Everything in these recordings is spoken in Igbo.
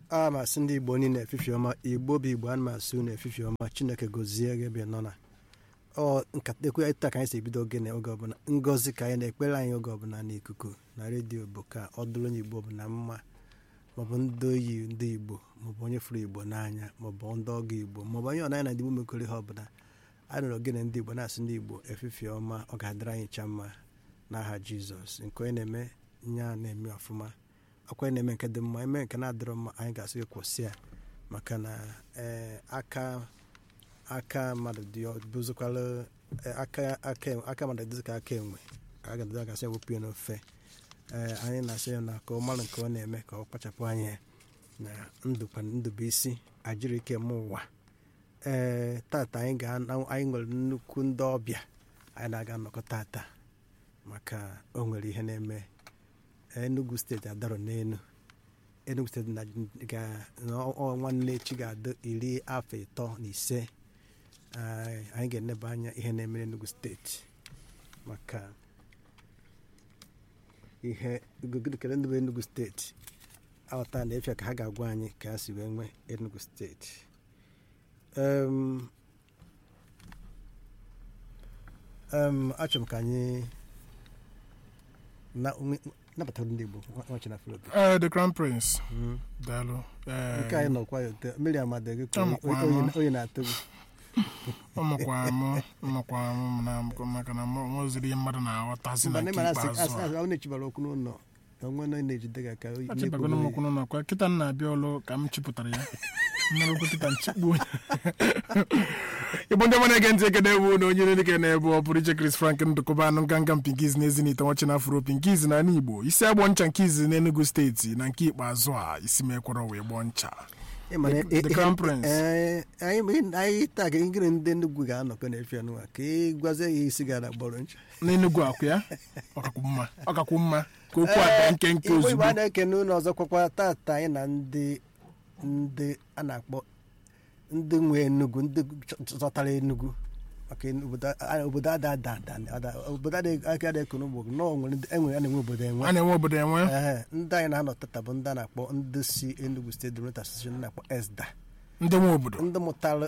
a masị ndị Igbo niile efifi ọma Igbo bụ Igbo a masị unu efifi ọma Chineke gozie gị ebe nọ na nkata ekwe taa ka anyị si ebido oge ọbụla ngọzi ka anyị na-ekpere anyị oge ọbụla n'ikuku na redio bụ ka ọ dụrụ onye Igbo ọbụla mma maọbụ ndị oyi ndị Igbo maọbụ onye fụrụ Igbo n'anya maọbụ ndị ọgọ Igbo maọbụ onye ọnanya na ndị Igbo mekọrọ ihe ọbụla anyị nọrọ ogene ndị Igbo na-asị ndị Igbo efifi ọma ọ ga-adịrị anyị cha mma n'aha Jizọs nke onye na-eme nye a na-eme ọfụma akwa na-eme nke dị mma eme nke na-adịrọ mma anyị ga-asị kwụsị ya maka na aka mmadụ dị bụzụkwala aka mmadụ dịzị ka aka enwe a ga-asị ewepụ ya n'ofe anyị na-asị ya na ka ọ mara nke ọ na-eme ka ọ kpachapụ anya na ndụbụisi ajịrị ike m ụwa tata anyị nwere nnukwu ndị ọbịa anyị na-aga nnọkọ tata maka o nwere ihe na-eme Enugu steeti adarọ n'enu Enugu steeti nwanne echi ga-adị 35 anyị ga-eneba anya ihe na-eme Enugu steeti maka ihe kele ndị bụ Enugu steeti aghọta na efe ka ha ga-agwa anyị ka ha si wee nwee Enugu steeti achọrọ m ka anyị nabatara ndị Igbo nwachi na Philip the Crown Prince daalụ nke anyị nọkwa ya ote mmiri amadị gị onye na-atụ gị ọmụkwara m maka na nweziri ihe mmadụ na-aghọtazi na nke ikpeazụ a na-echibara okwu n'ụlọ onwe na na-ejide gị aka achịbagoro m okwu n'ụlọ kwa kịta m na-abịa ọlụ ka m chịpụtara ya nnarokwu kịta nchikpu onye Igbo ndị mana ege ntị ekene ewu na onye na-edike na-ebu ọ pụrụ iche Chris Frank Ndụkọba anụ nganga Pinkiz na Ezinite nwachi na Afro Pinkiz na Igbo isi agbọ ncha nke izi na Enugu steeti na nke ikpeazụ a isi mekwara wee gbọ ncha The Crown Prince anyị taa ka ngịrị ndị Enugu ga-anọkọ na-efe anụwa ka ị gwazie ya isi gara gbọrọ ncha n'Enugu akụ ya ọkakwụ mma ka okwu ada nke ozugbo Igbo a na-ekene ụlọ ọzọ kwakwa tata anyị na ndị a na-akpọ ndị nwe Enugu ndị zọtara Enugu maka obodo obodo aka na-ekene ugbo enwere a na-enwe obodo enwe ndị anyị na-anọ tata bụ ndị a na-akpọ ndị si Enugu State Development Association na-akpọ ESDA ndị nwe obodo ndị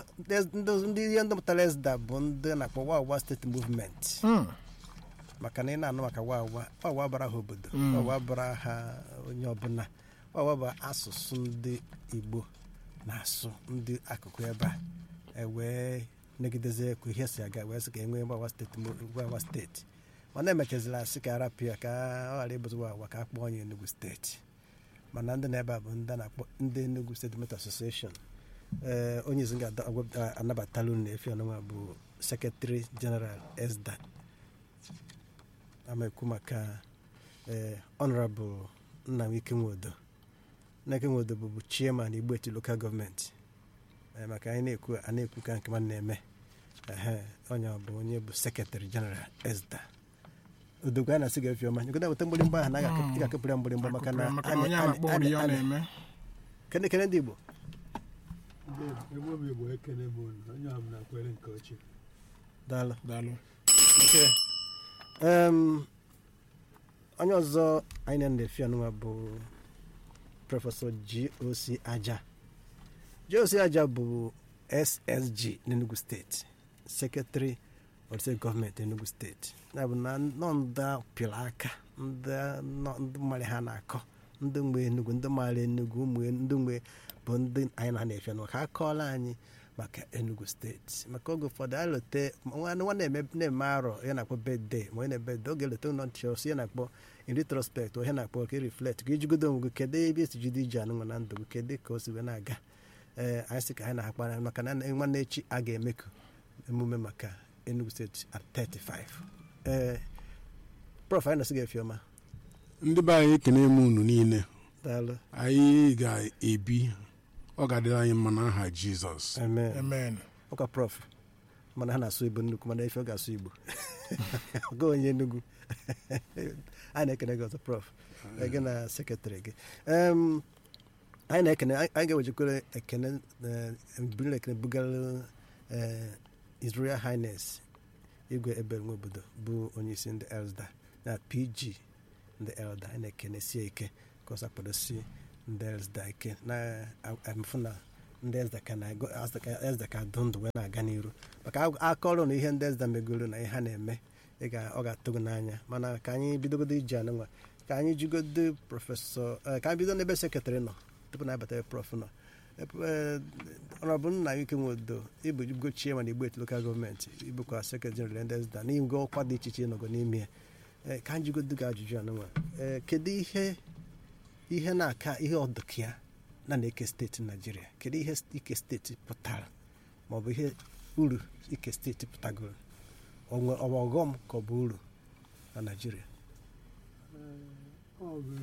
mụtara ESDA bụ ndị na-akpọ Wawa State Movement maka na ị na-anụ maka Wawa bara ha obodo Wawa bara ha onye ọbụla Wawa bụ asụsụ ndị Igbo na-asụ ndị akụkụ ebe a wee negidezi ekwu ihe si aga wee sị ka enwee Wawa steeti mana emechaziri asị ka arapịa ka ọ ghara ịbụzi Wawa ka a kpọọ onye Enugu steeti mana ndị na-ebe a bụ ndị na-akpọ ndị Enugu State Development Association onye izi ga-anabatalụ na-efi ọnụnwa bụ Secretary General ESDA ama-ekwu maka Honorable Nnamike Nwodo bụ chairman Igbo Eti local government maka anyị na-ekwu ka nke na-eme onye bụ onye bụ Secretary General ESDA odogwu a na-asị ga-efi ọma nyegode weta mgbịrịmgba ahụ na ga-akụpụrụ ya mgbịrịmgba maka na kene ndị Igbo daalụ onye ọzọ anyị na-efi ọnụnwa bụ Prọfesọ G.O.C. Aja bụ SSG n'Enugu steeti Secretary of State Government Enugu steeti ya bụ na ndị pịara aka ndị mmadụ ha na-akọ ndị mgbe Enugu ndị maara Enugu ndị mgbe bụ ndị anyị na-efe n'ụwa ka akọọla anyị maka Enugu steeti maka oge ụfọdụ anyị lote nwa na-eme arọ ya na-akpọ birthday ma onye na-ebede oge lote ụlọ nchọsi ya na-akpọ in retrospect ihe na-akpọ ka reflect ka ijigodo onwe gị kedu ebe esi jide ije anụnwa na ndụ gị kedu ka o si wee na-aga anyị sị ka anyị na-akpa maka na nwanne echi a ga-eme ka emume maka Enugu steeti at 35 Prof anyị na-asị ga-efi ọma ndị be anyị ekene m unu niile daalụ anyị ga-ebi ọ ga-adịrị anyị mma n'aha Jizọs amen ọka Prof mana ha na-asụ Igbo nnukwu mana ife ọ ga-asụ Igbo ọga onye Enugu anyị na-ekene gị ọzọ Prof gị na sekretarị gị anyị na-ekene anyị ga-ewejekwere ekene bugara His Royal Highness Igwe Ebere Nwobodo bụ onye isi ndị ESDA na PG ndị elder anyị na-ekene sie ike ka ọ sakwadosi ndị ezda ike na-amụfụ na ndị ezda ka dụ ndụ wee na-aga n'iru maka akọrọ na ihe ndị ezda megoro na ihe ha na-eme ọ ga-atụ gị n'anya mana ka anyị bidogodo iji anụnwa ka anyị jigodo prọfesọ ka anyị bido n'ebe sekretarị nọ tupu na abata prọf nọ ọnọbụ nna ike nwodo ibu chie mana igbo etu lokal gọọmenti ibukwa sekretarị ndị ezda n'ime ọkwa dị iche iche nọgo n'ime ya ka anyị jigodo gị ajụjụ anụnwa kedu ihe na-aka ihe ọdụkịa na-eke steeti Naijiria kedu ihe ike steeti pụtara maọbụ ihe uru ike steeti pụtagoro ọghọm ka ọ bụ uru na Naijiria? Ọ bụ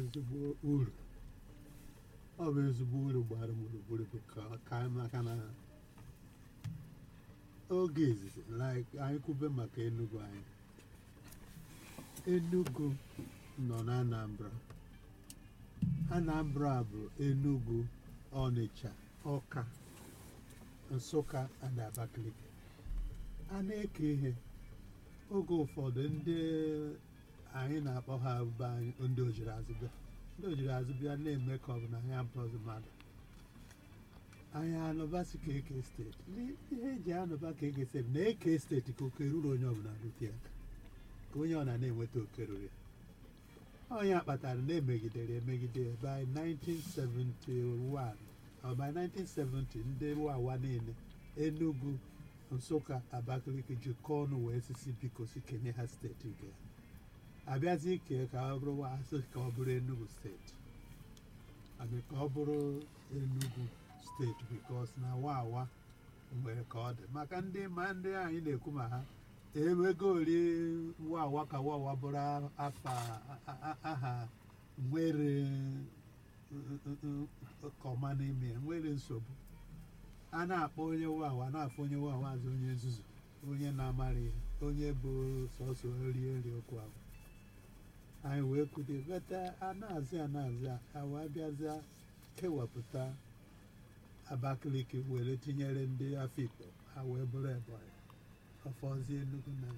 ezigbo uru gbara gburugburu ka maka na oge izizi anyị kwube maka Enugu anyị. Enugu nọ na Anambra bụ Enugu, Ọnịcha, Ọka, Nsụka na Abakaliki. A na-eke ihe oge ụfọdụ ndị anyị na-akpọ ha be anyị ndị ojiri azụbịa na-eme ka ọ bụ na anyị abụrụzi mmadụ. Anyị anọbasị ka eke steeti ihe eji anọba ka eke steeti na eke steeti ka oke ruru onye ọbụla rute aka ka onye ọ na-enweta oke ruru ya. Onye akpatara na-emegidere by 1971 by 1970 ndị wawa niile Enugu, Nsụka, Abakaliki jikọọ ọnụ wee sisi biko si kenye ha steeti nke abịazi ike ka ọ bụrụ asị ka ọ bụrụ Enugu steeti ka ọ bụrụ Enugu steeti bikos na wawa nwere ka ọ dị maka ndị anyị na-ekwu ma ha ewego ori wawa ka wawa bụrụ aha nwere kọma n'ime ya nwere nsogbu a na-akpọ onye wawa na-afụ onye wawa azụ onye nzuzu onye na-amara ihe onye bụ sọsọ eri okwu ahụ anyị wee kude beta anazi awa bịaza kewapụta Abakaliki were tinyere ndị Afikpo ha wee bụrụ Ebonyi ọfọzi Enugu na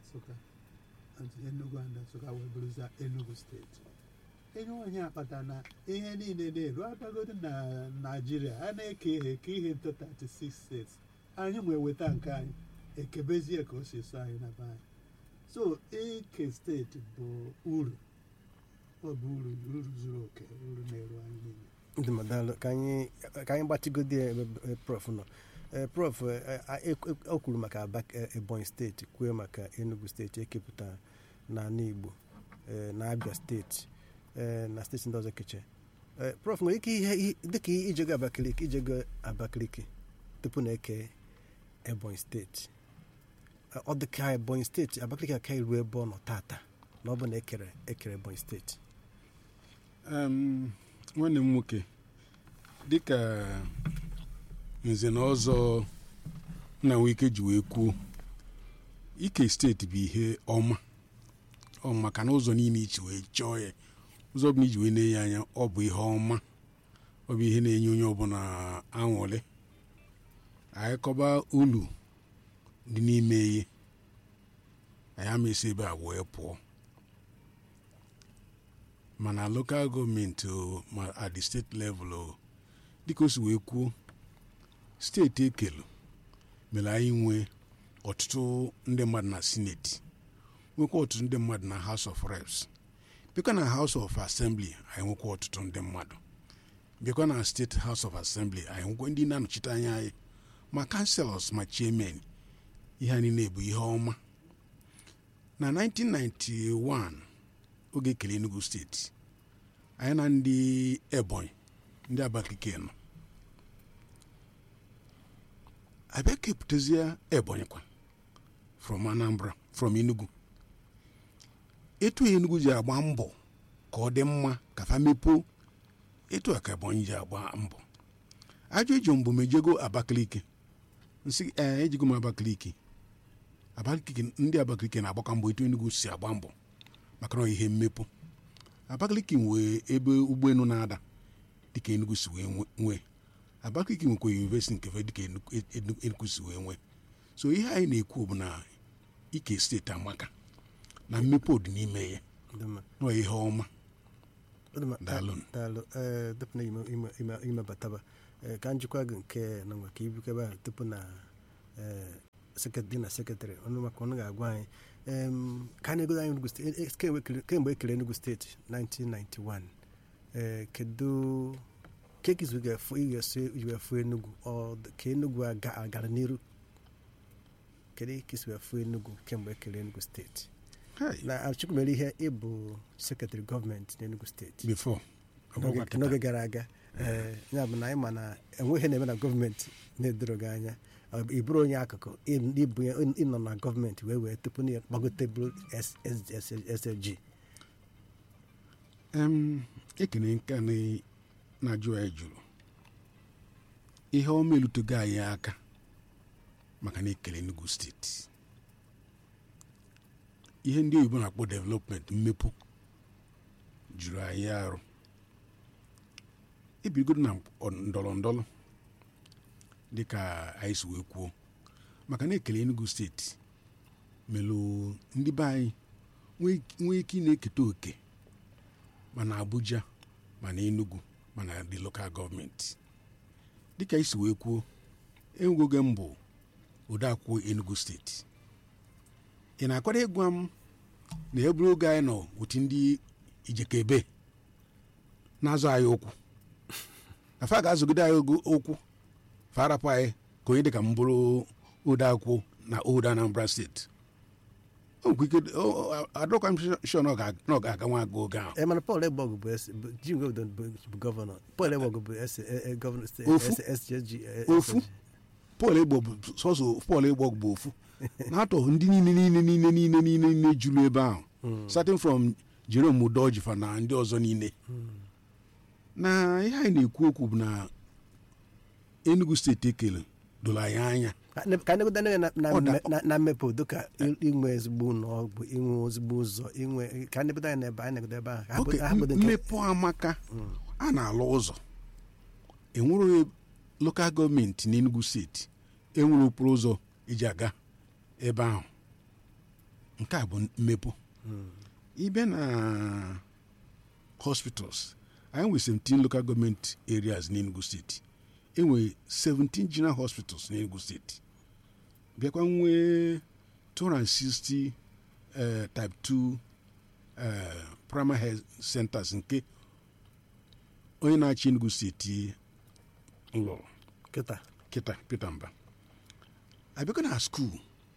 Nsụka wee bụrụza Enugu steeti. Enye onye akpata na ihe niile na-eru abagodo na Naijiria a na-eke ihe nto 36 states anyị nwee weta nke anyị ekebezie ka o si so anyị na be anyị. So eke steeti bụ uru ọ bụ uru zuru oke uru na-eru anyị niile. Ndị madalụ ka anyị gbatịgodi prọf nọ prọf o kwuru maka Ebonyi steeti kwuo maka Enugu steeti ekepụtara n'ala Igbo na Abia steeti na steeti ndị ọzọ keche prọf nwere ike ihe dịka ijego Abakaliki tupu na-eke Ebonyi steeti ọ dịka Ebonyi steeti Abakaliki aka iru ebe ọ nọ tata na ọ bụ na ekere Ebonyi steeti? Nwanne m nwoke dịka nze na ọzọ nna Wike ji wee kwuo ike steeti bụ ihe ọma maka na ụzọ niile ichi wee chọọ ya ụzọ ọbụla iji wee na-enye anya ọ bụ ihe ọma ọ bụ ihe na-enye onye ọbụla aṅụrị anyị kọba ulu dị n'ime ihe anyị amesi ebe a wee pụọ mana lokal gọọmenti ma at the state level dịka o si wee kwuo steeti ekelu mere anyị nwee ọtụtụ ndị mmadụ na sineti nwekwa ọtụtụ ndị mmadụ na House of Reps bịakwa na House of Assembly anyị nwekwa ọtụtụ ndị mmadụ bịakwa na steeti House of Assembly anyị nwekwa ndị na-anọchite anya anyị ma councilors ma chairman ihe anyị na-ebu ihe ọma. Na 1991 oge ekele Enugu steeti anyị na ndị Ebonyi ndị Abakaliki nọ abịa kepụtazie Ebonyi kwa from Anambra from Enugu etu Enugu ji agba mbọ ka ọ dị mma ka fa mepuo etu a ka Ebonyi ji agba mbọ ajọ eji mbụ mejego Abakaliki nsị ejigo m Abakaliki ndị Abakaliki na-agbakọ mbọ etu Enugu si agba mbọ maka na ihe mmepu Abakaliki nwee ebe ụgbọelu na-ada dịka Enugu si wee nwee Abakaliki nwekwa university nke dịka Enugu si wee nwee. So ihe anyị na-ekwu bụ na ike steeti amaka na mmepe dị n'ime ya nọ ihe ọma. daalụ tupu na ime bataba ka njikwa gị nke na nwa ka ibikebe ahụ tupu na dị na sekretarị ọnụ maka ọnụ ga-agwa anyị ka na-egodo anyị Enugu steeti kemgbe ekere Enugu steeti 1991 kedu ka ekizu ga-efu Enugu ka Enugu agara n'iru kedu ekizu ga-efu Enugu kemgbe ekere Enugu steeti na achụkwu mere ihe ịbụ sekretarị gọọmenti n'Enugu steeti before n'oge gara aga ya bụ na anyị ma na enweghị na-eme na gọọmenti na-edoro gị anya ịbụrụ onye akụkụ ịnọ na gọọmenti wee tupu na gbagote bụrụ SLG ekene nke na-ajụ anyị jụrụ ihe o melutego anyị aka maka na ekele Enugu steeti ihe ndị oyibo na-akpọ development mmepe juru anyị arụ ebigodo na ndọrọ ndọrọ dịka anyị si wee kwuo maka na ekele Enugu steeti melụ ndị be anyị nwee ike ị na-eketa oke mana Abuja mana Enugu mana the local gọọmenti dịka anyị si wee kwuo enwegoge mbụ odeakwụkwọ Enugu steeti ị na-akwado ịgwa m na eburu oge anyị nọ otu ndị ijekebe na-azụ anyị okwu afa ga-azụgide anyị okwu farapụ anyị ka onye dịka m bụrụ odeakwụkwọ na Old Anambra steeti adọkwa m shọ na ọ ga-aga nwa aga oge ahụ mana Paul Egbog bụ gọvanọ Paul Egbog bụ gọvanọ SSG ofu Paul Egbog bụ sọsọ Paul Egbog bụ ofu na-atọ ndị niile juru ebe ahụ starting from Jerome Udojifa na ndị ọzọ niile na ihe anyị na-ekwu okwu bụ na Enugu steeti ekele doro anyị anya ka na-egodo na mmepe obodo ka inwe ezigbo ụlọọgwụ inwe ezigbo ụzọ inwe ka na-egodo anyị n'ebe anyị na-egodo ebe ahụ mmepe amaka a na-alụ ụzọ enwere lokal gọọmenti n'Enugu steeti enwere okporo ụzọ iji aga ebe ahụ nke a bụ mmepe ịbịa na hospitals anyị nwere 17 local government areas n'Enugu steeti enwere 17 general hospitals n'Enugu steeti bịakwa nwee 260 type 2 primary health centers nke onye na-achị Enugu steeti lụrụ kịta Peter Mba abịakwa na skuul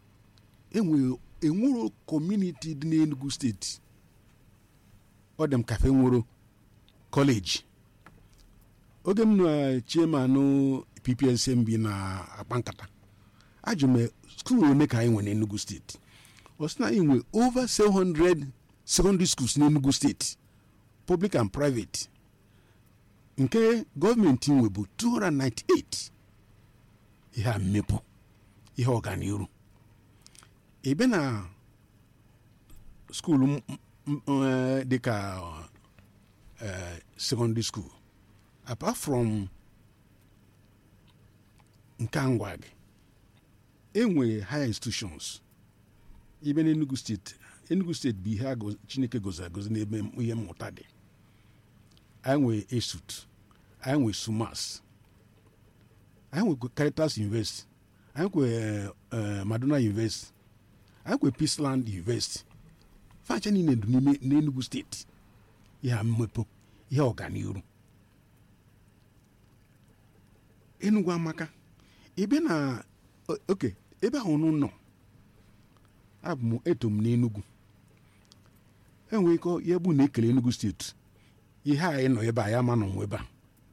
enwero kọmuniti dị n'Enugu steeti ọ dị m kafe nwere kọleji oge m na chairman PPSMB na akpa nkata ajụ m skuul one ka anyị nwere n'Enugu steeti ọ sị na anyị nwere over 700 secondary schools n'Enugu steeti public and private nke gọọmenti nwe bụ 298 ihe a mmepụ ihe ọganiru ebe na skuul dịka secondary school apart from nke ngwa gị enwere higher institutions ibe n'Enugu steeti bụ ihe Chineke gozi agozi n'ebe ihe mmụta dị anyị nwere ESUT anyị nwere SUMAS anyị nwere Caritas University anyị nwere Madonna University anyị nwere Peaceland University facha niile dị n'ime n'Enugu steeti ihe mmepe ihe ọganiru Enugu amaka ebe na oke ebe ahụ nọ abụ m eto m n'Enugu enwere ike ihe bụ na ekele Enugu steeti ihe anyị nọ ebe a ya ma nọ nwe ebe a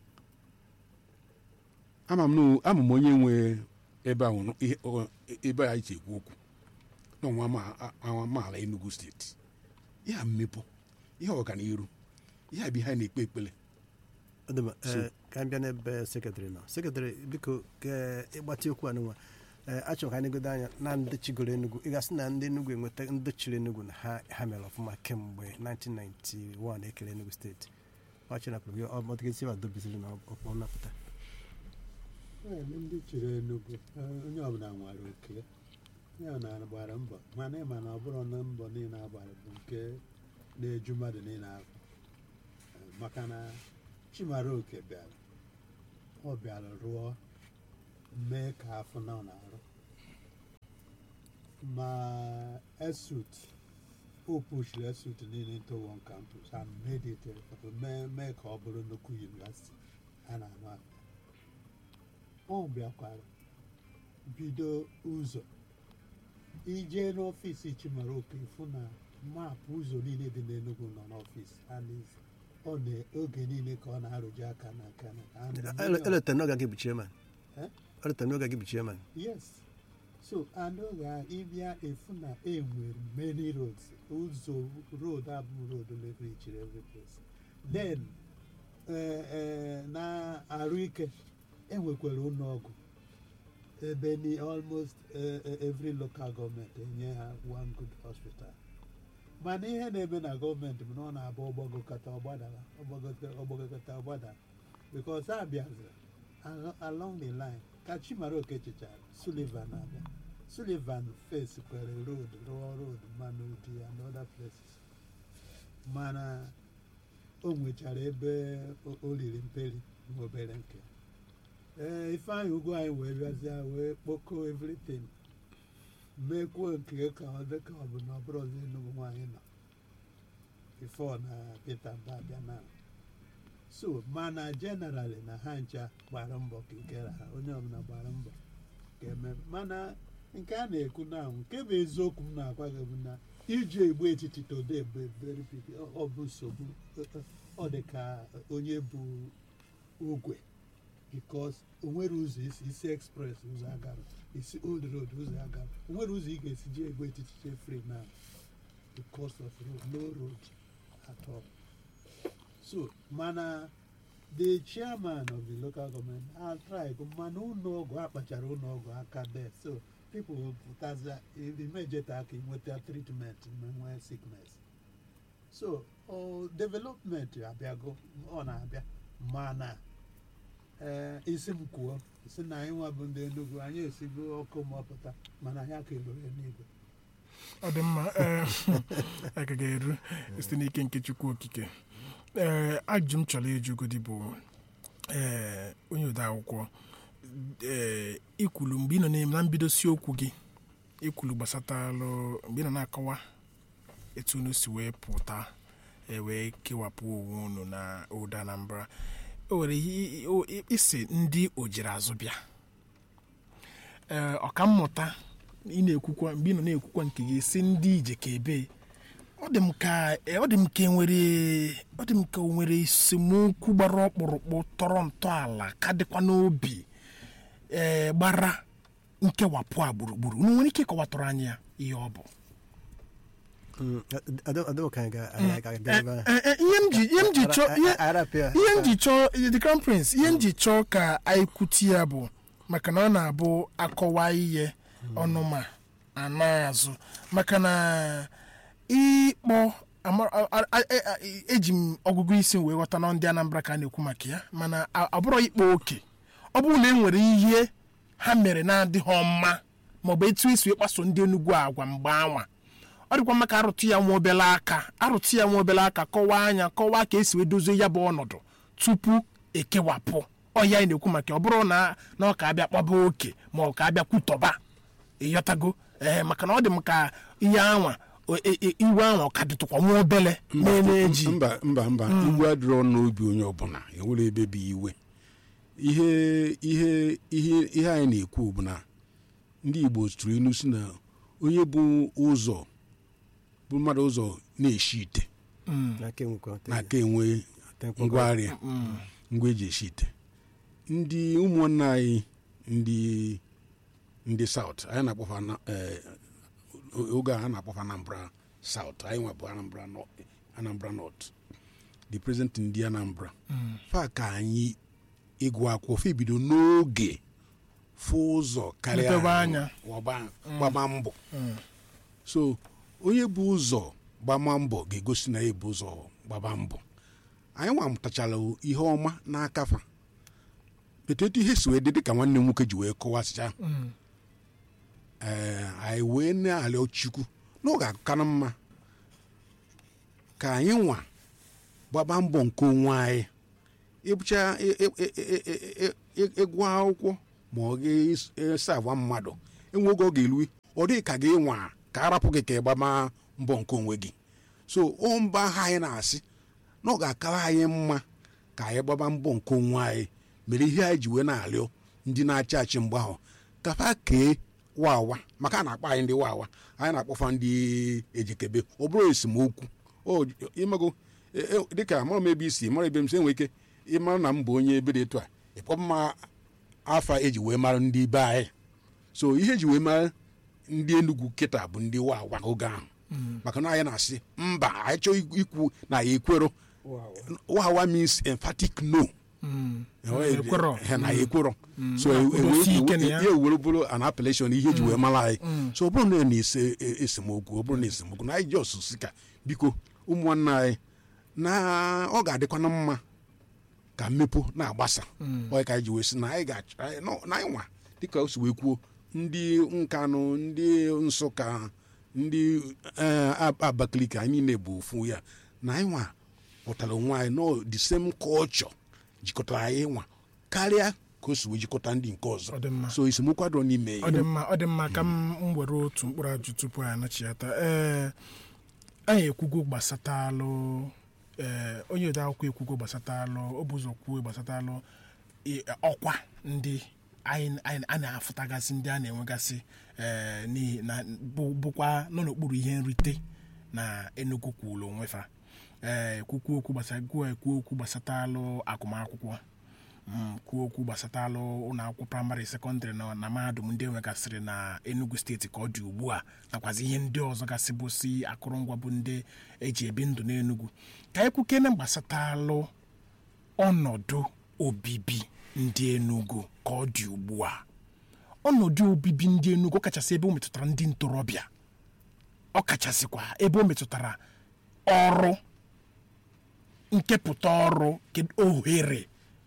ama m onye nwe ebe ahụ ebe anyị ji ekwu okwu n'ọnwa amaala Enugu steeti ihe mmepe ihe ọganiru ihe a bụ ihe na-ekpe ekpele ka m bịa n'ebe sekretarị nọ sekretarị biko ka ịgbatị okwu anụnwa achọrọ ka anyị godo anya na ndị chigoro Enugu ị gasị na ndị Enugu enweta ndị chịrị Enugu na ha mere ọfụma kemgbe 1991 ekele Enugu steeti ọdobiziri na ọkpọ nnapụta ndị chịrị Enugu onye ọbụla nwere oke onye ọbụla gbara mbọ mana ịma na ọ bụrụ na mbọ niile agbara bụ nke na-eju mmadụ niile ahụ maka na Chimaroke bịara ọ bịara rụọ mee ka afọ na ọ na-arụ ma esut o pushiri esut niile into one campus and made it mee ka ọ bụrụ nnukwu university a na-anụ aka ọ bịakwara bido ụzọ ije n'ọfịs Chimaroke fụ na maapụ ụzọ niile dị n'Enugu nọ n'ọfịs ọ na-oge niile ka ọ na-arụji aka n'aka eleta n'oge gị bụ chairman eleta n'oge gị bụ chairman yes so and oge a ịbịa efu na enwere many roads ụzọ road abụ road reach every place then na Aruike enwekwara ụlọọgwụ ebe ni almost every local government enye ha one good hospital mana ihe na-eme na gọọmenti bụ na ọ na-abụ ọgbagokọta ọgbada because a bịaziri along the line ka Chimaroke chechara Sullivan abịa Sullivan face kwere road rụọ road Manudi and other places mana o nwechara ebe o riri mperi obere nke Ifeanyị Ugwu anyị wee bịazịa wee kpoko everything mekwuo nke ka ọ dị ka ọ bụ na ọ bụrụ ọzọ Enugu nwaanyị nọ before na Peter Mba abịa na so mana generally na ha ncha gbara mbọ ka ikere ha onye ọbụla gbara mbọ ka eme mana nke a na-ekwu na nke bụ eziokwu m na-agwa gị bụ na iji egbu etiti today bụ very big ọ bụ nsogbu ọ dị ka onye bụ ogwe because onwere ụzọ isi express ụzọ agara isi old road ụzọ agara onwere ụzọ ị ga-esi ji egbu etiti free now because of road no road at all so mana the chairman of the local government I'll try mana ụlọọgwụ akpachara ụlọọgwụ aka there so people pụtaza imejeta aka inweta treatment nwee sickness so development abịago ọ na-abịa mana isi m kwuo si na anyị nwa bụ ndị Enugu anyị esigo ọkụ mọpụta mana anyị aka eruru n'igwe ọ dị mma aka ga-eru site n'ike nke Chukwu Okike ajụ m chọrọ ịjụgodi bụ onye ode akwụkwọ ikwulu mgbe ị nọ na mbidosi okwu gị ikwulu gbasatalụ mgbe ị nọ na-akọwa etu unu si wee pụta wee kewapụ onwe unu na Obodo Anambra o nwere isi ndị ojiri azụ bịa ọkammụta ị na-ekwukwa mgbe ị nọ na-ekwukwa nke gị si ndị ije ka ebe ọ dị m ka o nwere esemokwu gbara ọkpụrụkpụ tọrọ ntọala ka dịkwa n'obi gbara nkewapụ a gburugburu unu nwere ike ịkọwatụrụ anyị ya ihe ọ bụ ihe m ji chọọ the Crown Prince ihe m ji chọọ ka anyị kwutie ya bụ maka na ọ na-abụ akọwa ihe ọnụma ana-azụ maka na ịkpọ eji m ọgụgụ isi wee ghọta na ndị Anambra ka a na-ekwu maka ya mana abụrụ ikpe oke ọ bụrụ na e nwere ihe ha mere na-adịghị mma maọbụ etu esi kpaso ndị Enugu agwa mgbe anwa ọ dịkwa maka arụtụ ya nwa obele aka kọwaa ka esi wee dozie ya bụ ọnọdụ tupu ekewapụ ọya na-ekwu maka ọ bụrụ na ọ ka abịa kpaba oke ma ọ ka abịa kwutọba ịghọtago maka na ọ dị m ka ihe anwa iwe ahụ ka dịtụkwa nwa obele na-eji mba iwe adịrọ n'obi onye ọbụla enwere ebe bụ iwe ihe anyị na-ekwu bụ na ndị Igbo tụrụ inu si na onye bụ mmadụ ụzọ na-eshi ite na-aka enwe ngwaahịa ngwa eji eshi ite ndị ụmụnne anyị ndị South anyị na-akpọfa oge a na-akpọfa Anambra South anyị nwebụ Anambra North the president ndị Anambra fa ka anyị ịgụ akwụkwọ fa ebido n'oge fụ ụzọ karịa gbama mbọ so onye bụ ụzọ gbama mbọ ga-egosi na ebu ụzọ gbaba mbọ anyị nwa mụtachara ihe ọma n'aka fa etu ihe si wee dị ka nwanne m nwoke ji wee kọwasịcha anyị wee na-arịọ Chukwu n'oge akụkana mma ka anyị nwa gbaba mbọ nke onwe anyị ịbụcha ịgụ akwụkwọ ma ọ ga-esava mmadụ enwe oge ọ ga-elu ọ dịghị ka gị nwa ka arapụ gị ka ị gbaba mbọ nke onwe gị so mba ha anyị na-asị na ọ ga-akara anyị mma ka anyị gbaba mbọ nke onwe anyị mere ihe anyị ji wee na-arịọ ndị na-achị achị mgbe ahụ kafa kee wawa maka a na-akpọ anyị ndị wawa anyị na-akpọfa ndị ejikebe ọ bụrụ esemokwu imego dịka mara m ebe isi mara ebe m si enwe ike ịmara na m bụ onye ebe dị etu a ịkpọmma afa eji wee mara ndị be anyị so ihe eji wee mara ndị Enugu kịta bụ ndị wawa oge ahụ maka na anyị na-asị mba anyị chọọ ikwu na ya ekwero wawa means emphatic no na ekwero so ewere bụrụ an appellation ihe eji wee mara anyị so ọ bụrụ na esemokwu ọ bụrụ na esemokwu na anyị ji ọsụsụ ka biko ụmụnne anyị na ọ ga-adịkwana mma ka mmepe na-agbasa ọ ka anyị ji wee sị na anyị ga-achọ na anyị nwa dịka o si wee kwuo ndị Nkanụ ndị Nsụka ndị Abakaliki anyị niile bụ ofu ya na anyị nwa pụtara onwe anyị no the same culture jikọtara anyị nwa karịa ka o si wee jikọta ndị nke ọzọ so esemokwu adọ n'ime ya ọ dị mma ka m were otu mkpụrụ ajụ tupu anyị anachiata anyị ekwugo gbasatalụ onye ode akwụkwọ ekwugo gbasatalụ ọ bụ ụzọ kwuo gbasatalụ ọkwa ndị a na-afụtagasị ndị a na-enwegasị n'ihi na bụkwa nọ n'okpuru ihe nrite na Enugu kwuru onwe fa kwuo okwu gbasatalụ agụmakwụkwọ kwuo okwu gbasatalụ ụlọ akwụkwọ praịmarị sekọndịrị na mahadum ndị enwegasịrị na Enugu steeti ka ọ dị ugbu a nakwazi ihe ndị ọzọ gasị bụ si akụrụngwa bụ ndị eji ebi ndụ n'Enugu ka anyị kwukene gbasatalụ ọnọdụ obibi ndị Enugu ka ọ dị ugbu a ọnọdụ obibi ndị Enugu ọkachasị ebe o metụtara ndị ntorobịa ọkachasịkwa ebe o metụtara ọrụ nkepụta ọrụ ohere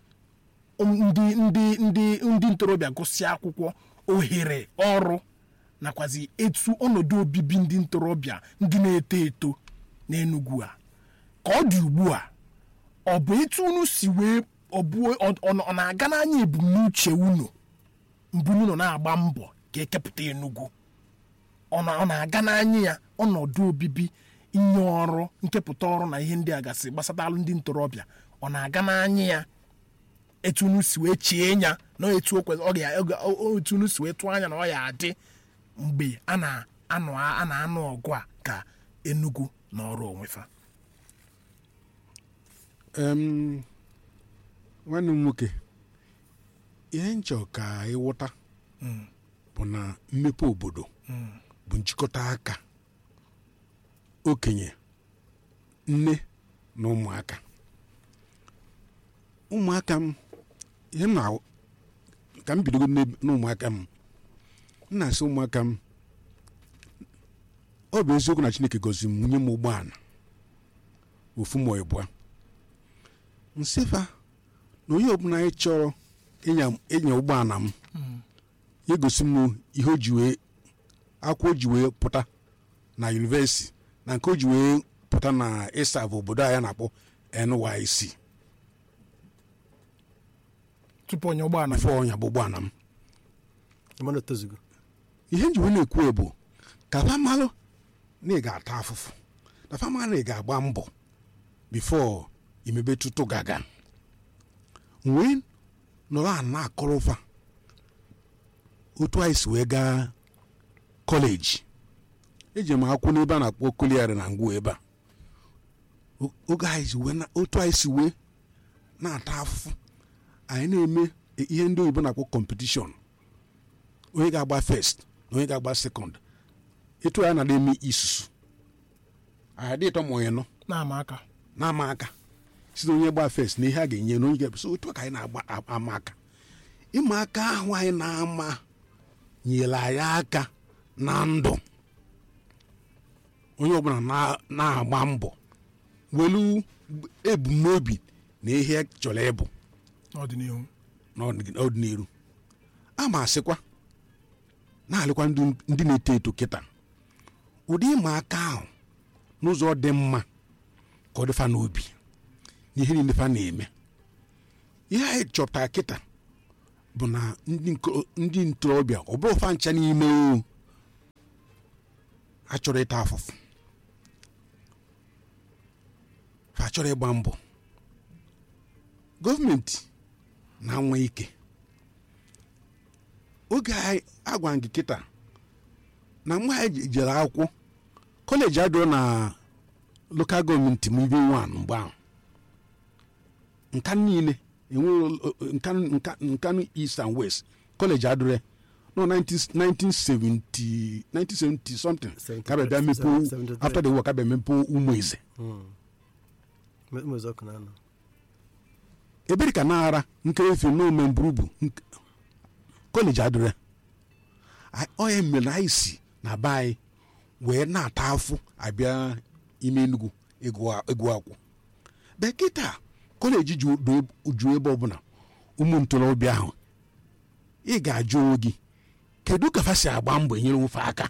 ndị ntorobịa gụsịa akwụkwọ ohere ọrụ nakwazi etu ọnọdụ obibi ndị ntorobịa ndị na-eto eto n'Enugu a ka ọ dị ugbu a ọ bụ etu unu si wee ọ na-aga n'anya ebumnuche unu mbụ unu na-agba mbọ ka ekepụta Enugu ọ na-aga n'anya ya ọnọdụ obibi inye ọrụ nkepụta ọrụ na ihe ndị a gasị gbasatalụ ndị ntorobịa ọ na-aga n'anya ya etu unu si wee chie nya na etu etu unu si wee tụọ anya na ọ ya adị mgbe a na-anụ ọgụ a ka Enugu na ọrụ onwe fa nwanne m nwoke ihe nchọ ka ịghọta bụ na mmepe obodo bụ njikọta aka okenye nne na ụmụaka m ihe m na ka m bidogo n'ụmụaka m na-asị ụmụaka m ọ bụ eziokwu na Chineke gọziri m nye m ụgbọala ofu ma ịbụa nsefa na onye ọbụla anyị chọrọ ịnya ụgbọala m ya egosi m ihe o ji wee akwụkwọ o ji wee pụta na yunivesiti na nke o ji wee pụta na ịsavụ obodo anyị na-akpọ NYSC tupu onye ụgbọala bụ ụgbọala m ihe nji wee na-ekwu bụ ka famalụ na ị ga-ata afụfụ na famalụ na ị ga-agba mbọ bifo imebe tutu gaga wee nọrọ a na-akọrọ ụfa otu anyị si wee gaa kọleji eji m akwụkwọ n'ebe a na-akpọ Koliari na Ngwo ebe a oge otu anyị si wee na-ata afụfụ anyị na-eme ihe ndị oyibo na-akpọ kọmpetishọn onye ga-agba first na onye ga-agba second etu anyị na-eme isusu anyị dị ịtọ ma onye nọ na-ama aka site onye gba first na ihe a ga-enye na onye ga-ebu so otu ka anyị na-agba ama aka ịma aka ahụ anyị na-ama nyere anyị aka na ndụ onye ọbụla na-agba mbọ welu ebumnobi na ihe chọrọ ịbụ n'ọdịnihu a ma asịkwa na-alịkwa ndị na-eto eto kịta ụdị ịma aka ahụ n'ụzọ dị mma ka ọ dịfa n'obi na ihe niile fa na-eme. Ihe anyị chọpụtara kịta bụ na ndị ntorobịa ọ bụrụ fa ncha n'ime a chọrọ ịta afụfụ, fa chọrọ ịgba mbọ. Gọọmenti na-anwa ike. Oge anyị agwa gị kịta na mgbe anyị jere akwụkwọ kọleji adịrọ na lokal gọọmenti m ibe 1 mgbe ahụ, nka niile enwere nka East and West kọleji adịrọ no 1970 something ka bịa mepe after the war ka bịa mepe Ụmụeze. Ebere ka na-ara nkerefe n'ome mburubu kọleji adịrọ. Onye mere na anyị si na be anyị wee na-ata afụ abịa ime Enugu ịgụ akwụ. Bekịta kọleji ju ebe ọbụla ụmụ ntorobịa ahụ ị ga-ajụ onwe gị kedu ka fa si agba mbọ enyere nwofe aka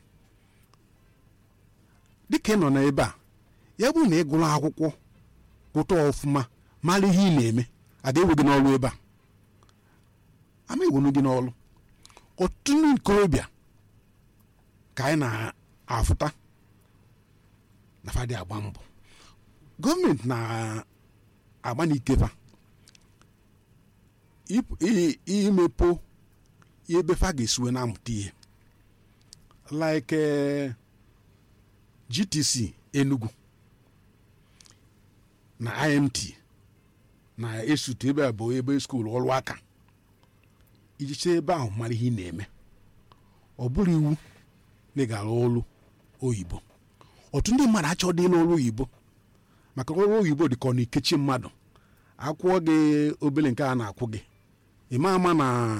dịka ị nọ n'ebe a. Ya bụ na ị gụrụ akwụkwọ gụta ọfụma mara ihe ị na-eme, a ga-ewe gị n'ọrụ ebe a, ama ewenu gị n'ọrụ. Ọtụtụ ndị ntorobịa ka anyị na-afụta na fadị agba mbọ. Gọọmenti na-agba n'ikefa imepe ebe fa ga-esiwe na-amụta ihe like GTC Enugu na IMT na esute ebe a bụ ebe skuul ọrụ aka iji chee ebe ahụ mara ihe ị na-eme. Ọ bụrụ iwu na ị ga-arụ ọrụ oyibo. Ọtụtụ ndị mmadụ achọghị ịlụ ọrụ oyibo maka ọrụ oyibo dị ka ọ na-ekechi mmadụ. Akwụọ gị obere nke a na-akwụ gị, ịma ama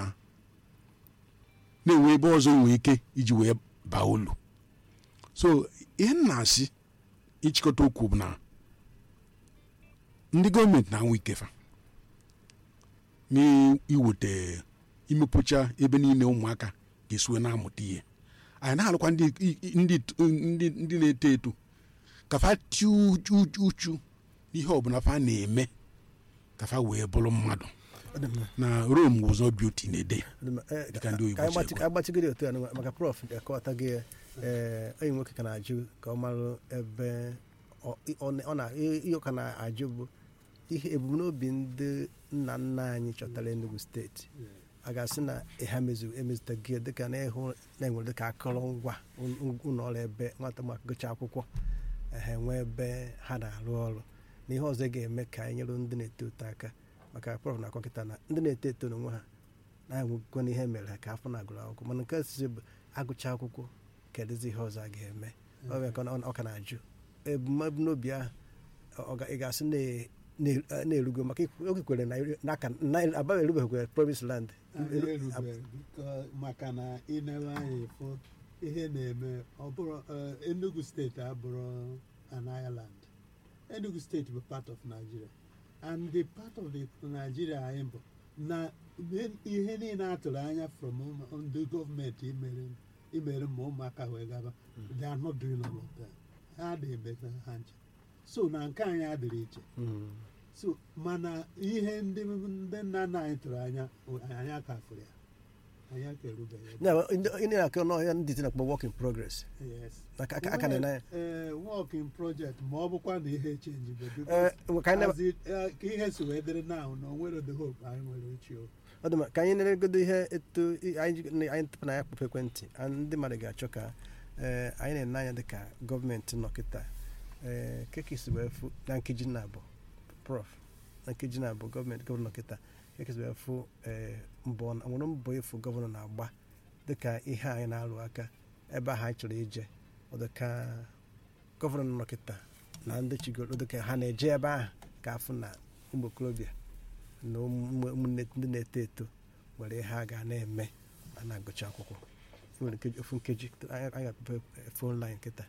na-enwe ebe ọzọ nwee ike iji wee baa olu. So ihe m na-asị ịchịkọta okwu bụ na ndị gọọmenti na-anwụ ikefa n'iweta imepụcha ebe niile ụmụaka ga-esiwe na-amụta ihe. Anyị na-alụkwa ndị na-eto eto ka fa tie uchu n'ihe ọbụla fa na-eme ka fa wee bụrụ mmadụ na Rome ụzọ beauty na-ede dịka ndị oyibo agbachigoro otu ya maka prof akọwata gị onye nwoke ka na-ajụ ka ọ marụ ebe ọ na ihe ka na-ajụ bụ ihe ebumnobi ndị nna nna anyị chọtara Enugu steeti. A ga-asị na ha emezutaghị dịka na ịhụ na-enwere dịka akụrụngwa ụlọ ọrụ ebe nwata maka gụcha akwụkwọ ha enwe ebe ha na-arụ ọrụ na ihe ọzọ ga-eme ka anyị nyere ndị na-eto eto aka maka prof na akọkịta na ndị na-eto eto n'onwe ha na-enwekwa n'ihe mere ha ka afọ na-agụrụ akwụkwọ, mana nke ọsịsị bụ agụcha akwụkwọ kedụzi ihe ọzọ a ga-eme. Ọ ka na-ajụ ebumnobi ahụ ị ga-asị na-erugo maka oge kwere n'aka Aba erubeghị promise land maka na ịnere anya ịfụ ihe na-eme. Ọ bụrụ Enugu steeti abụrụ an island. Enugu steeti bụ part of Nigeria and the part of the Nigeria anyị bụ na ihe niile atụrụ anya from ndị gọọmenti imere ma ụmụaka wee gaba, they are not doing all of that. Ha na-eme ha nche. So na nke anyị adịrị iche. So mana ihe ndị nna nna anyị tụrụ anya anyị aka fụrụ ya, anyị aka erubeghị. Ndị na-akọ n'ọhịa ndị dị na-akpọ work in progress. Yes. Aka na work in project ma ọ bụkwa na ihe change ka ihe si wee dịrị now na onwere the hope anyị nwere uche. Ọ dị ka anyị na-egodo ihe eto anyị tụpụ na ya kpọpụ ekwentị ndị mmadụ ga-achọ ka anyị na-ene anya dị ka gọọmenti nọkịta keke si wee fụ na nkeji na-abụ prof na nkeji na-abụ gọọmenti gọvanọ nọkịta keke si wee fụ nwere mbọ efu gọvanọ na-agba dịka ihe anyị na-alụ aka ebe ahụ anyị chọrọ ije. Ọ dị ka gọvanọ nọkịta na ndị chigoro dịka ha na-eje ebe ahụ ka afụ na ụmụ okorobịa na ụmụnne ndị na-eto eto nwere ihe a ga na-eme a na-agụcha akwụkwọ. Nwere ofu nkeji anyị ga-akpọ phone line nkịta.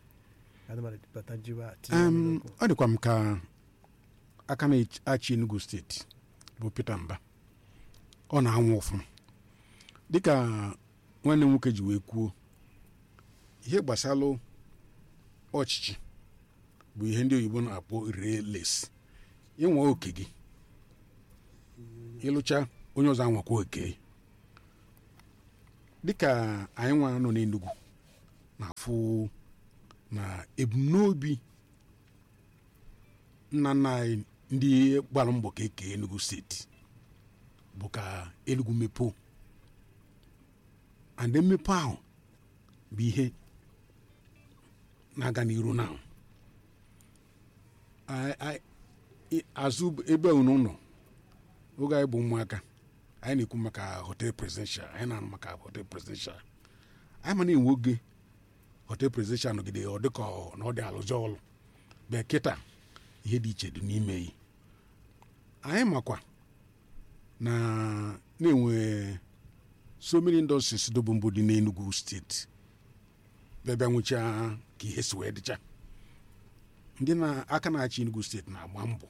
Ọ dịkwa m ka aka na-achị Enugu steeti bụ Peter Mba ọ na-anwụ ụfụ dịka nwanne nwoke ji wee kwuo ihe gbasara ọchịchị bụ ihe ndị oyibo na-akpọ relesi. ịnwe oke gị ịlụcha onye ọzọ anwakwa oke dịka anyị nwa nọ n'Enugu na-afụ na ebumnobi nna nna anyị ndị gbara mbọ ka eke Enugu steeti bụ ka Enugu mepee and mmepe ahụ bụ ihe na-aga n'iru na azụ ebe unu nọ oge anyị bụ ụmụaka anyị na-ekwu maka hotel presidential anyị na-anụ maka hotel presidential anyị ma na-enwe oge hotel presidential nọgide ọ dịka na ọ dị alụjọ ọlụ bịa kịta ihe dị iche dị n'ime yi anyị makwa na-enwe so many industries dobu mbụ dị n'Enugu steeti bịa nwechaa ka ihe si wee dịcha ndị aka na-achị Enugu steeti na-agba mbọ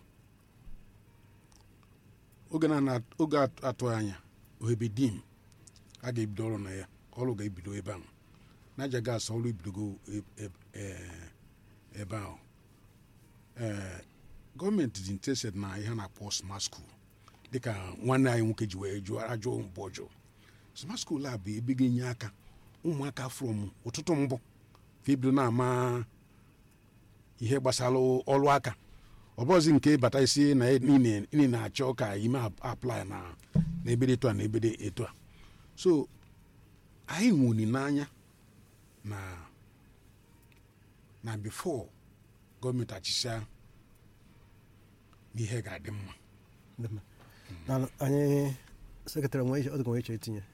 oge atụ anya ohebe dim a ga-ebido ọrụ na ya ọrụ ga-ebido ebe ahụ Naija Gas ọrụ ebidogo ebe ahụ gọọmenti dị interested na ihe na-akpọ smart school dịka nwanne anyị nwoke ji wee jụọ ajụ mbụ ọjọọ smart school a bụ ebe ga-enye aka ụmụaka from ụtụtụ mbụ ka ebido na-ama ihe gbasara ọrụ aka ọ bụzi nke bata isi na ị na-achọ ka ime apply na ebede etu a na ebede etu a so anyị nwuni n'anya na before gọọmenti achịcha n'ihe ga-adị mma anyị sekretarị nwe iche itinye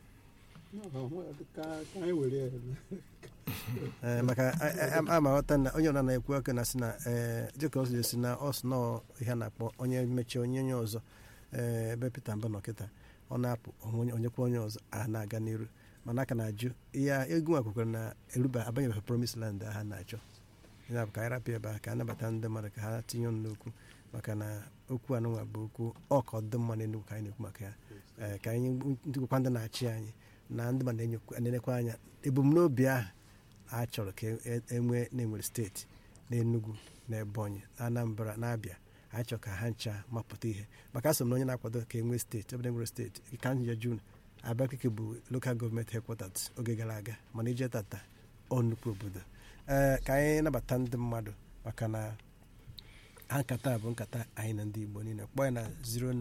maka ama ghọta na onye ọna na-ekwu aka na si na dịka ọ si na ọ sị na ihe a na-akpọ onye mechie onye ọzọ ebe Peter Mbah nọ kịta ọ na-apụ onyekwa onye ọzọ a na-aga n'iru mana aka na-ajụ ihe egwu nwa kwukwara na eruba abanyebeghị promise land ha na-achọ ya bụ ka anyị rapụ ebe a ka anabata ndị mmadụ ka ha tinye ọnụ n'okwu maka na okwu anụnwa bụ okwu ọka ọdị mma n'Enugu ka anyị na-ekwu maka ya ka anyị ndịkwa ndị na-achị anyị na ndị mmadụ na-enekwa anya ebumnobi ahụ a chọrọ ka na-enwere steeti n'Enugu na Ebonyi na Anambra na Abịa anyị chọrọ ka ha ncha mapụta ihe maka asọ m na onye na-akwado ka enwee steeti ebe enwere steeti ka nje June Abakaliki bụ local gọọmenti headquarters oge gara aga mana ije tata ọ nnukwu obodo ka anyị nabata ndị mmadụ maka na ha nkata bụ nkata anyị na ndị Igbo niile kpọọ ya na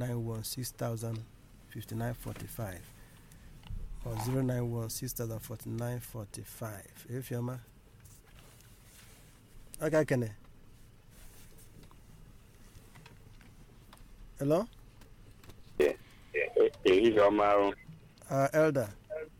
09160005945 or 091604945 efioma aka kene hello elder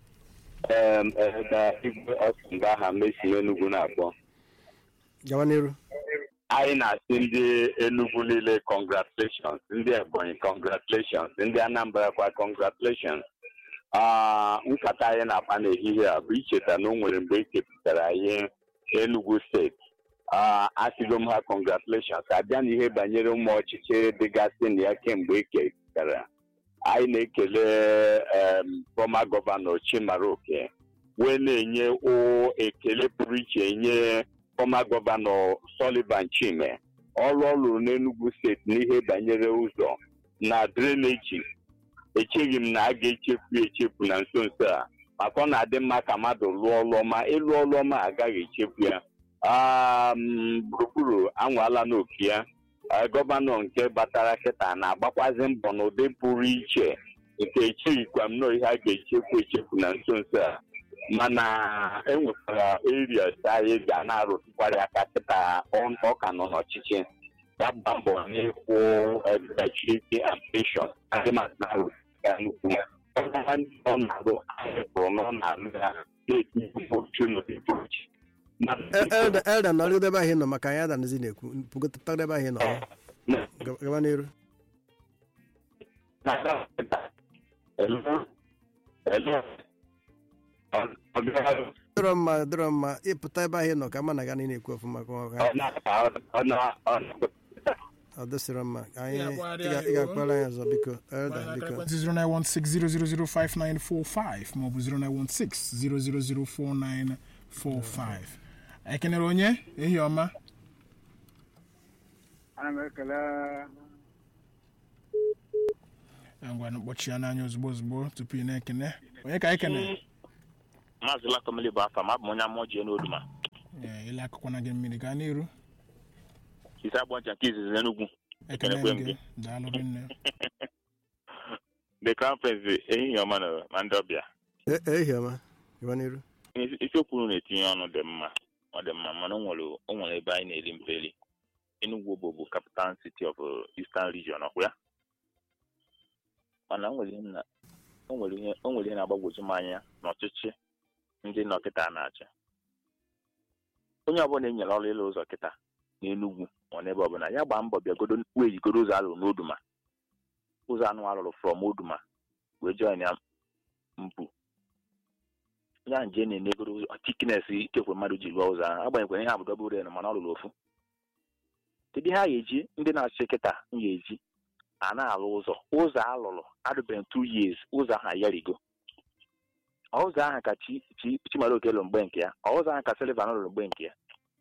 igwe ọsụmba ha mesi Enugu na-akpọ gawa n'iru anyị na-asị ndị Enugu niile congratulations, ndị Ebonyi congratulations, ndị Anambra kwa congratulations. Nkata anyị na-akpa n'ehihie a bụ icheta na o nwere mgbe ekepụtara anyị Enugu steeti. Asịgo m ha congratulations abịa na ihe banyere ụmụ ọchịchị dịgasị na ya kemgbe ekepụtara. Anyị na-ekele former gọvanọ Chimaroke wee na-enye ekele pụrụ iche nye former gọvanọ Sullivan Chime ọrụ lụrụ n'Enugu steeti n'ihe banyere ụzọ na dreneji. Echeghị m na a ga-echefu na nso nso a maka ọ na-adị mma ka mmadụ lụọ ọrụ ọma ịlụ ọrụ ọma agaghị echefu ya. Gburugburu anwala n'oke ya gọvanọ nke batara kịta na-agbakwazi mbọ n'ụdị pụrụ iche nke echeghịkwa m nọ ihe a ga-echefu na nso nso a mana enwekwara areas anyị ga na-arụtụkwara aka kịta ọ ka nọ n'ọchịchị gbagba mbọ n'ịkwụ gratuity and pension adị maka na-arụ ya nnukwu ọ na-arụ anyị pụrụ na ọ na-arụ ya na-eti uche n'ụdị pụrụ iche. Elder nọrọ ebe ahụ nọ maka anyị adanazi na-ekwu pụgota ebe ahụ nọ gaba n'iru. dọrọ mma ịpụta ebe ahụ nọ ka ma na ga na-ekwu ọfụma ọ dịsịrị mma ị ga-akpara anyị ọzọ biko Elder biko 09160005945 maọbụ 09160004945. Ekenere onye ehi ọma ana m ekele ngwa kpọchie n'anya ozugbo tupu ị na-ekene onye ka anyị kene Maazị Lakomili bụ afa m abụ m onye amụọ ji n'Oduma ile akụkọ na gị mmiri gaa n'iru isi agbọncha nke izizi n'Enugwu ekene gị daalụ nne The Crown Prince ehihie ọma na ndị ọbịa ehihie ọma gaba n'iru isiokwu na-etinye ọnụ dị mma ọ dị mma mana o nwere ebe anyị na-eri mperi Enugu bụ capital city of Eastern Region ọkwa ya mana o nwere ihe na-agbagwoju m anya n'ọchịchị ndị nọkịta na-achị onye ọbụla enyere ọrụ ịlụ ụzọ kịta n'Enugwu ma n'ebe ọbụla ya gbaa mbọ bịagodo wejigodo ụzọ alụrụ n'Oduma ụzọ anụ alụrụ from Oduma wee join ya mpụ ya nje na-enegoro ụzọ tikines ikekwe mmadụ ji lụọ ụzọ ahụ agbanyekwere ihe abụdo bụrụ elu mana ọ lụrụ ofu kedu ihe a ga-eji ndị na-achị kịta ga-eji a na-alụ ụzọ alụrụ adịbeghị 2 years ụzọ ahụ ayarigo ụzọ ahụ ka Chimaroke lụrụ mgbe nke ya ụzọ ahụ ka Sullivan lụrụ mgbe nke ya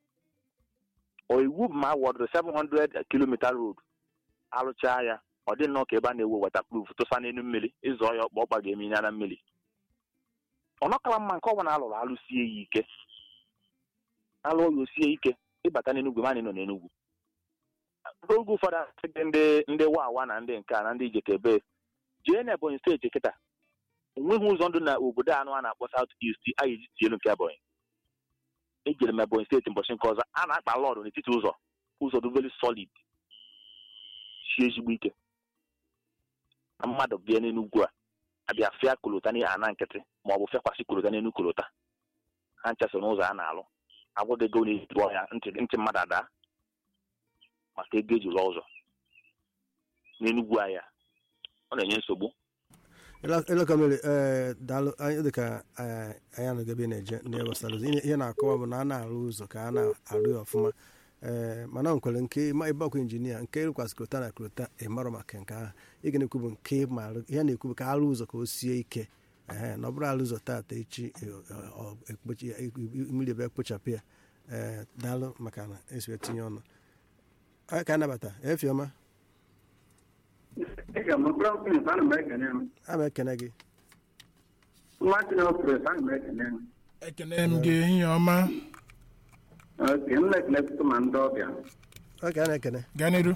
iwu ma wọdụ 700 kilomita road alụchaa ya ọ dị nnọọ ka ebe a na-ewu waterproof tụsa n'elu mmiri ịzọ ya ọkpa ọgba ga-eme ya na mmiri ọ nọkara mma nke ọbụla alụrụ alụsie ya ike alụ ya osie ike ịbata n'Enugwu ma anyị nọ n'Enugwu oge ụfọdụ ndị wawa na ndị nke a na ndị ijekebe jee na Ebonyi steeti kịta onweghị ụzọ ndụ na obodo anụ a na-akpọ South East a ga-eji tielu nke Ebonyi ejere m Ebonyi steeti mbọchị nke ọzọ a na-akpa lọdụ n'etiti ụzọ dị very solid sie ezigbo ike na mmadụ bịa n'Enugwu a abịa fịa kolota ana nkịtị ma ọ bụ fịakwasị kolota n'elu kolota ha nchaso n'ụzọ a na-alụ agwụghị ego na-ejiru ọhịa ntị mmadụ ada maka ego eji lụọ ụzọ n'Enugwu ahịa ọ na-enye nsogbu Lakomili daalụ anyị dịka anyị anọghị ebe na-eje ndị gbasara ụzọ ihe na-akọwa bụ na a na-arụ ụzọ ka a na-arụ ya ọfụma mana nkwere nke ebe ọkụ injinia nke ịrụkwasị kolota na kolota ịmarụ maka nke ahụ ị ga na-ekwu bụ nke ihe na-ekwu bụ ka arụ ụzọ ka o sie ike na ọ bụrụ arụ ụzọ tata echi mmiri ebe ekpochapụ ya daalụ maka na esi etinye ọnụ ka a nabata Efioma a ekene gị ekene m gị ehihie ọma oge a na-ekene gaa n'iru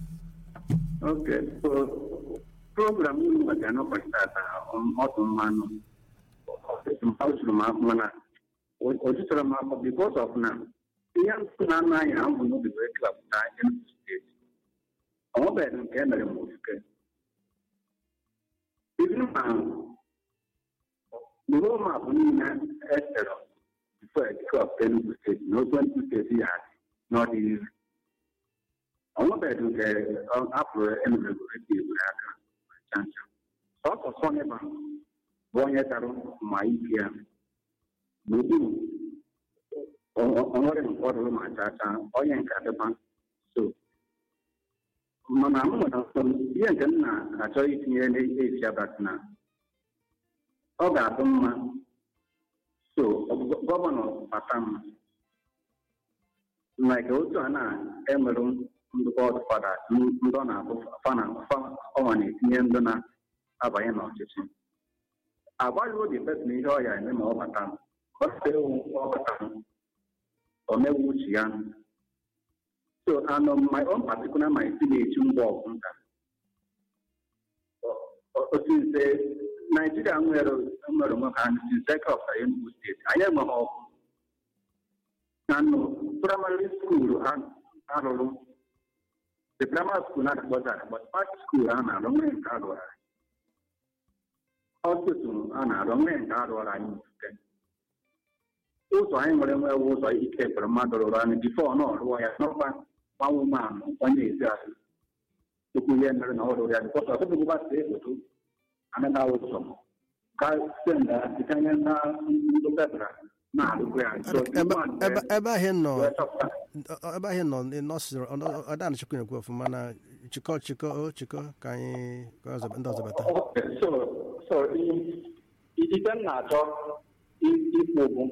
program maka n'ụbọchị tata ọtụ mmanụ ojuru m afọ mana ojutara m afọ because of na ihe nsụ na anụ anya ahụ n'obi wee klapụta Enugu steeti ọnwebeghị nke e mere m ofuke izi ma n'ụlọ mapụ niile esere bifo ekikọp Enugu steeti na otu Enugu steeti ya n'ọdịnihu ọnwebeghị nke apụrụ emere eburu aka chancha sọsọ sọnyeba bụ onye tara ma ike ya n'okpuru onwere ụfọdụ ma chacha onye nke adịba so mana m nwere ihe nke m na-achọ itinye n'ezi abatị na ọ ga-adụ mma so gọvanọ bata mma na ka otu a na-enwere ndụkọ ọdụfada ndị ọ na-abụ ọnwa na-etinye ndụ na-abanye n'ọchịchị agwaghị oge pesin ihe ọ ya eme ma ọ bata o mewu uche ya so my own particular my village mgbe ọbụla osinse Nigeria nwere onwe ha since of Enugu steeti anyị enweghị ọkụ na primary school arụrụ the primary school na-akpọzi akpọ part school a na-arụ nwere nke arụrụ anyị hospital a na-arụ nwere nke arụrụ anyị ofufe ụzọ anyị nwere nwe ụzọ ike kwere mmadụ rụrụ anyị bifo na ọrụọ ya n'ọkwa gbanwe ụmụanụ onye ezi ahụ tupu ihe mere na ọ rụrụ ya bikọs ọtụtụ gbasa efoto anaghị ụzọ ka senda itanye na ndị fedral na-arụkwa ya ebe ahụ nọ nọsịrị ọdana chukwu na-ekwu ọfụma na chịkọ ka anyị ndị ọzọ bata so ibe m na-achọ ikwu bụ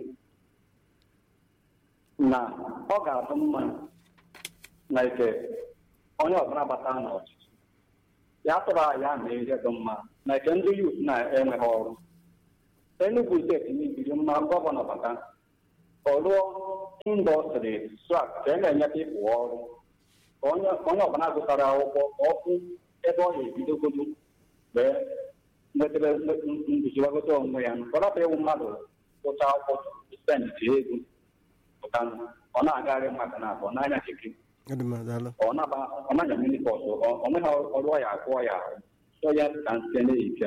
na ọ ga-adụ mma na ike onye ọbụla bata n'ọchịchị ya tụrụ ya na ihe dị mma na nke ndị yut na-enweghị ọrụ Enugu steeti n'ibiri mma gọvanọ bata ọ rụọ indọstrị swak ka e na-enyeta ịpụ ọrụ ka onye ọbụla gụtara akwụkwọ ka ọ kwụ ebe ọ ga-ebidogodo wee nwetara nduziwagote onwe ya ọrọpụ ịwụ mmadụ ụta akwụkwọ spendị ego pụta ọ na-agagharị mmadụ na abụọ n'anya keke ọ na-anya minipọs onweghị ọrụ ya akwụọ ya ahụ so ya ka site n'ehihie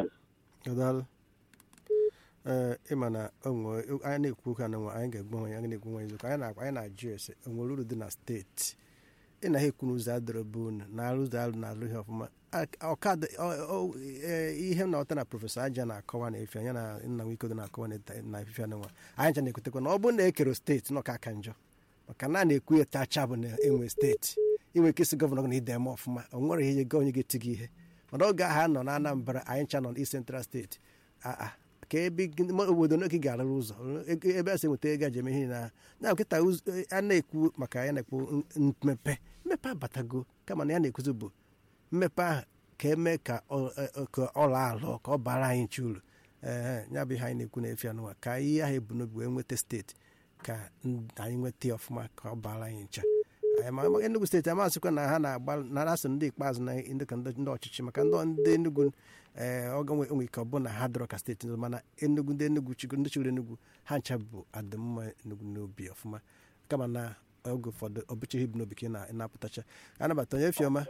ịma na anyị na-ekwu ụka na nwa anyị ga-egbu nwe ya anyị na-ekwu nwe eziokwu anyị na-ajụ ese onwere uru dị na steeti ị na ha ekwu n'ụzọ adịrọ bụ unu na ụzọ alụ na-alụ ihe ọfụma ihe m na-ọta na prọfesọ aja na-akọwa na efe anya na nna Nwikodo na-akọwa na efife ya nwa anyị ncha na-ekwetekwa na ọ bụrụ na ekere steeti nọ ka aka njọ maka na na-ekwu ya tacha bụ na enwe steeti inwe ike isi gọvanọ na ide eme ọfụma o nwere ihe onye ga-eti gị ihe mana oge ahụ nọ na Anambra anyị ncha nọ n'East Central steeti ka ebe obodo n'oge ga-arụrụ ụzọ ebe a sị nweta ego ji eme ihe na nkịta a na-ekwu maka ya na-ekwu mmepe abatago kama na ya na-ekwuzi bụ mmepe ahụ ka eme ka ọla alụ ka ọ bara anyị nche uru ya bụ ihe anyị na-ekwu na-efe anụnwa ka ihe ahụ ebu n'obi wee nweta steeti ka anyị nweta ya ọfụma ka ọ bara anyị ncha Enugu steeti amasịkwa na ha na-agba na asị ndị ikpeazụ na ndị ọchịchị maka ndị Enugu oge nwe ike ọ bụ na ha dọrọ ka steeti mana Enugu ndị chịrị Enugu ha ncha bụ adịmma Enugu n'obi ọfụma kama na oge ụfọdụ ọ bụcha ihe bụ n'obi ka ị na-apụtacha anabata onye Fioma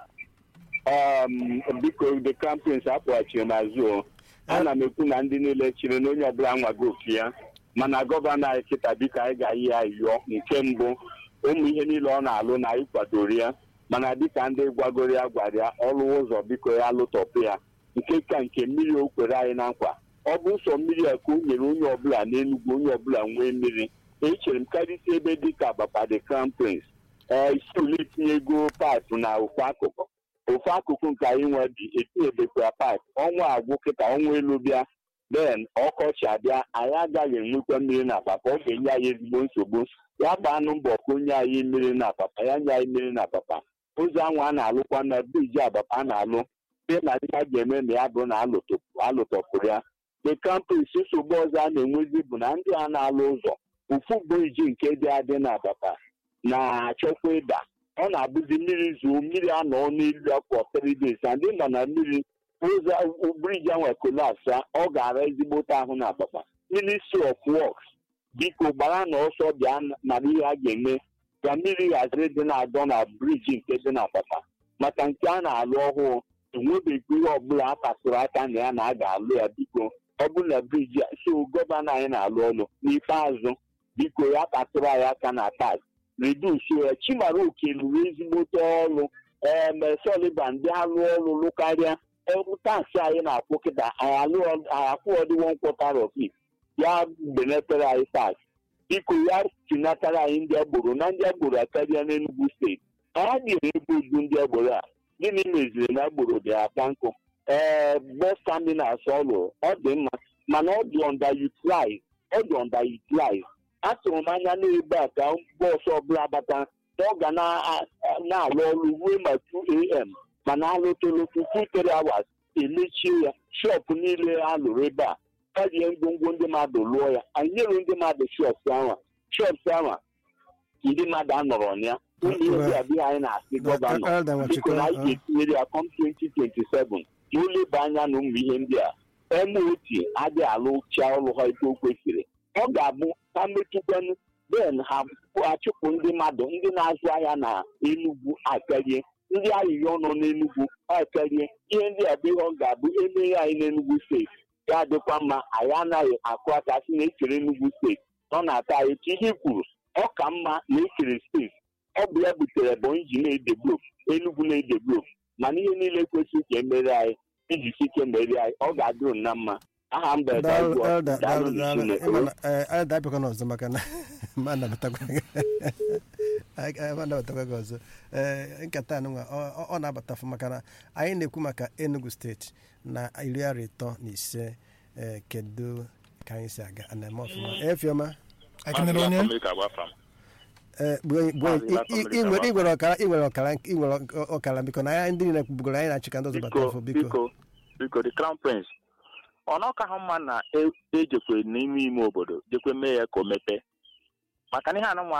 biko the campaigns akpọghachiri n'azụ ana m ekwu na ndị niile chịrị na onye ọbụla nwago ofu ya mana gọvanọ anyị kịta biko anyị ga-ayị ya yọọ nke mbụ ụmụ ihe niile ọ na-alụ na anyị kwadoro ya mana dịka ndị gwagoro ya gwara ya ọrụ ụzọ biko ya lụtọpụ ya nke ka nke mmiri o kwere anyị na nkwa ọ bụ nsọ mmiri a ka o nyere onye ọbụla n'Enugu onye ọbụla nwee mmiri echere m karịsịa ebe dịka Abapa the Crown Prince isi ule itinye ego paịpụ na ofu akụkụ nke anyị nwe dị etinyebekwa paịpụ ọnwa agwụ kịta ọnwa elu bịa den ọkọchị abịa anyị agaghị enwekwa mmiri na Abapa ọ ga-enye anyị ezigbo nsogbu ya gbanụ mbọ ka onye anyị mmiri na Abapa ya nye anyị mmiri na Abapa ụzọ anwụ a na-alụkwa na briji Abapa a na-alụ site na ndị a ga-eme na ya bụ na alụtọpụrụ ya the campus nsogbu ọzọ a na-enwezi bụ na ndị a na-alụ ụzọ ofu briji nke dị adị na Abapa na-achọkwa ịda ọ na-abụzi mmiri zuo mmiri anọ n'elu afọ 3 days na ndị nọ na mmiri ụzọ briji ahụ kolapsa ọ ga-ara ezigbote ahụ na Abapa Ministry of Works biko gbara na ọsọ bịa mara ihe a ga-eme ka mmiri ghaziri dị na-adọ na briji nke dị na Abapa maka nke a na-alụ ọhụụ enwebeghị ihe ọbụla a pasịrị aka na ya na a ga-alụ ya biko ọ bụrụ na briji so gọvanọ anyị na-alụ ọlụ n'ikpeazụ biko ya pasịrị anyị aka na tak reduce ya Chimara Oke lụrụ ezigbote ọrụ Sullivan ndị alụ ọrụ lụkarịa taksị anyị na-akwụ kịta anyị akwụọdịwo nkwọtara ofik ya benetere anyị taksị biko ya tinatara anyị ndị agboro na ndị agboro akarịa n'Enugu steeti anyị nyere ebe udu ndị agboro a gịnị meziri na agboro dị aka nkụ bọs terminals ọlụ ọ dị mma mana ọ dị underutilized atụrụ m anya n'ebe a ka bọọsụ ọbụla bata na ọ ga na-alụ ọrụ ruo ma 2 AM mana alụtolotu 2-3 hours emechie ya shọpụ niile alụrụ ebe a karie ngwongwo ndị mmadụ lụọ ya anyị nyere ndị mmadụ shọpụ ahụ ndị mmadụ anọrọ na ya ụmụ ihe abịa anyị na-asị gọvanọ biko na anyị ga-etinyere ya kọm 2027 na oleba anya na ụmụ ihe ndị a MOT adịghị alụcha ọrụ ha ebe o kwesịrị ọ ga-abụ ha metụkwanụ den ha achụpụ ndị mmadụ ndị na-azụ ahịa na Enugu akarie ndị ahịhịa ọnụ n'Enugu akarie ihe ndị a bụ ihe ọ ga-abụ emeghe anyị n'Enugu steeti ya dịkwa mma anyị anaghị akụ aka sị na ekere Enugu steeti ọ na-ata anyị ka ihe kwuru ọ ka mma na ekere steeti ọ bụ ya butere Ebonyi ji na-edeblok Enugu na-edeblok mana ihe niile kwesịrị ka emere anyị iji sike merie anyị ọ ga-adịrụ na mma aha mba dabịakwa n'ọzọ maka na ma nabatakwa gị ọzọ nkata anụnwa ọ na-abatafụ maka na anyị na-ekwu maka Enugu steeti na 35 kedu ka anyị si aga na-eme ọfụma Fioma akenere onye nwere ọkara biko na ya ndị niile bugoro anyị na-achị ka ndị ọzọ bata afọ biko the crown prince ọ nọka ha mma na ejekwe n'ime ime obodo jekwe mee ya ka o mepee maka na ihe anụnwa